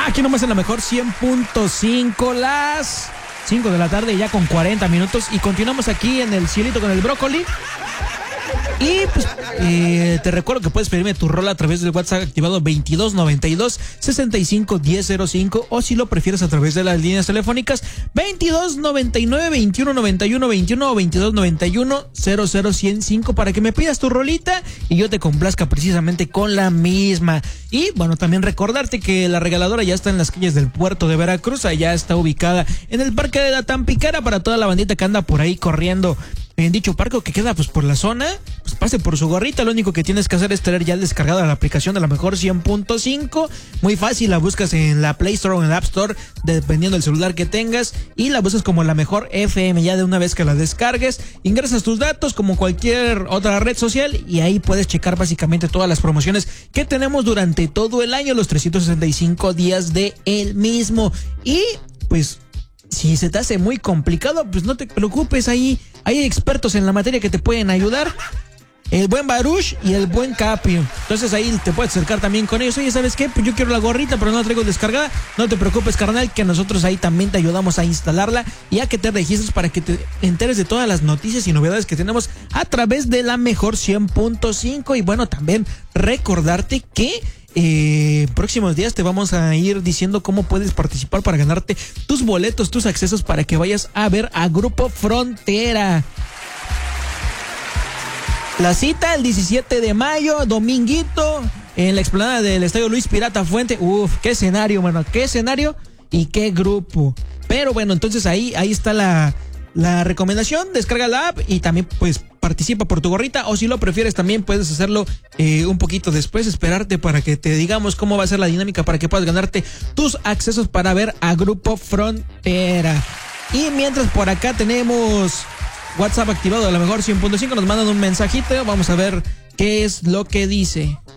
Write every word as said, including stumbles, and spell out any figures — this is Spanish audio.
Aquí nomás en la mejor cien punto cinco, las cinco de la tarde, ya con cuarenta minutos. Y continuamos aquí en el cielito con el brócoli. Y pues eh, te recuerdo que puedes pedirme tu rola a través del WhatsApp activado veintidós noventa y dos sesenta y cinco diez cero cinco, o si lo prefieres a través de las líneas telefónicas veintidós noventa y nueve veintiuno noventa y uno veintiuno o veintidós noventa y uno cero cero ciento cinco para que me pidas tu rolita y yo te complazca precisamente con la misma. Y bueno, también recordarte que la regaladora ya está en las calles del puerto de Veracruz. Allá está ubicada en el Parque de la Tampicara, para toda la bandita que anda por ahí corriendo en dicho parque que queda pues por la zona. Pues pase por su gorrita. Lo único que tienes que hacer es tener ya descargada la aplicación de la mejor cien punto cinco. Muy fácil, la buscas en la Play Store o en la App Store, dependiendo del celular que tengas, y la buscas como la mejor F M. Ya de una vez que la descargues, ingresas tus datos como cualquier otra red social y ahí puedes checar básicamente todas las promociones que tenemos durante todo el año, los trescientos sesenta y cinco días de el mismo. Y pues si se te hace muy complicado, pues no te preocupes, ahí hay expertos en la materia que te pueden ayudar. El buen Baruch y el buen Capio. Entonces ahí te puedes acercar también con ellos. Oye, ¿sabes qué? Pues yo quiero la gorrita, pero no la traigo descargada. No te preocupes, carnal, que nosotros ahí también te ayudamos a instalarla y a que te registres para que te enteres de todas las noticias y novedades que tenemos a través de la mejor cien punto cinco. Y bueno, también recordarte que Eh, próximos días te vamos a ir diciendo cómo puedes participar para ganarte tus boletos, tus accesos para que vayas a ver a Grupo Frontera. La cita el diecisiete de mayo, dominguito, en la explanada del Estadio Luis Pirata Fuente. Uf, qué escenario, mano, qué escenario y qué grupo. Pero bueno, entonces ahí, ahí está la, la recomendación. Descarga la app y también pues participa por tu gorrita, o si lo prefieres también puedes hacerlo eh, un poquito después, esperarte para que te digamos cómo va a ser la dinámica para que puedas ganarte tus accesos para ver a Grupo Frontera. Y mientras por acá tenemos WhatsApp activado de la mejor cien punto cinco, nos mandan un mensajito, vamos a ver qué es lo que dice.